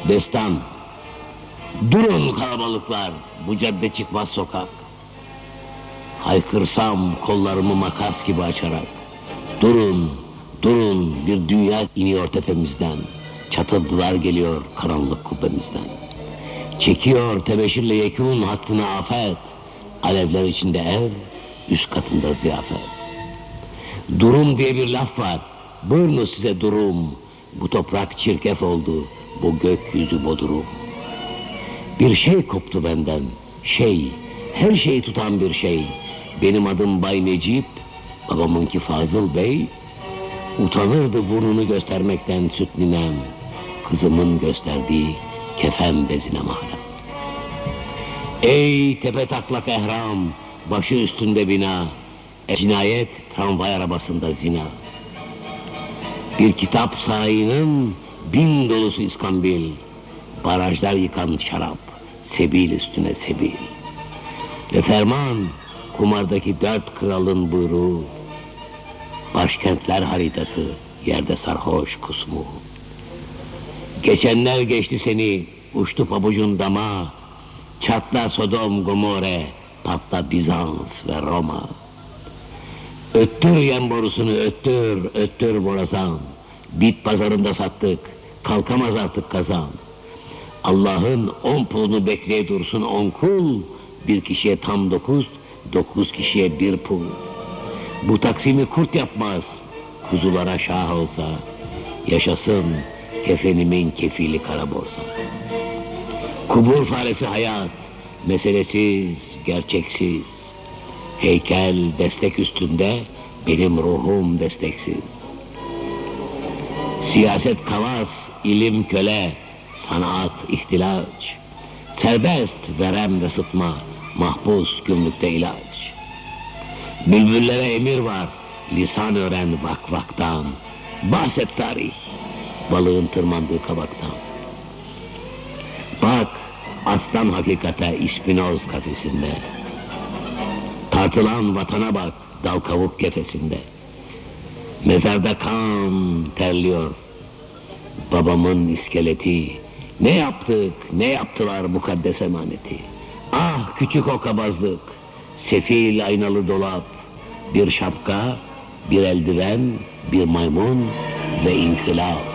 Destan. Durun kalabalıklar, bu cadde çıkmaz sokak. Haykırsam kollarımı makas gibi açarak. Durun, durun, bir dünya iniyor tepemizden. Çatırdılar geliyor karanlık kubbemizden. Çekiyor tebeşirle yekûn hattına afet. Alevler içinde ev, üst katında ziyafet. Durum diye bir laf var, buyurun size durum. Bu toprak çirkef oldu, bu gökyüzü bodurum. Bir şey koptu benden, her şeyi tutan bir şey. Benim adım Bay Necip, babamınki Fazıl Bey. Utanırdı burnunu göstermekten süt ninem. Kızımın gösterdiği kefen bezine mahrem. Ey tepe taklak ehram, başı üstünde bina. Cinayet tramvay arabasında zina. Bir kitap sahinin 1000 dolusu iskambil. Barajlar yıkan şarap, sebil üstüne sebil. Ve ferman, kumardaki 4 kralın buyruğu. Başkentler haritası, yerde sarhoş kusmu. Geçenler geçti seni, uçtu pabucun dama. Çatla Sodom Gomorre, patla Bizans ve Roma. Öttür yem borusunu, öttür, öttür borazan. Bit pazarında sattık, kalkamaz artık kazan. Allah'ın 10 pulunu bekleye dursun 10 kul. Bir kişiye tam 9, 9 kişiye 1 pul. Bu taksimi kurt yapmaz, kuzulara şah olsa. Yaşasın kefenimin kefili kara borsa. Kubur faresi hayat, meselesiz, gerçeksiz. Heykel destek üstünde, benim ruhum desteksiz. Siyaset kavas, ilim köle, sanat ihtilaç. Serbest verem ve sıtma, mahpus gümrükte ilaç. Bülbüllere emir var, lisan öğren vak vaktan. Bahset tarih, balığın tırmandığı kabaktan. Bak, aslan hakikate ispinoz kafesinde. Tartılan vatana bak, dal kavuk kefesinde. Mezarda kan terliyor babamın iskeleti. Ne yaptık, ne yaptılar mukaddes emaneti. Ah küçük okabazlık, sefil aynalı dolap. Bir şapka, bir eldiven, bir maymun ve inkılap.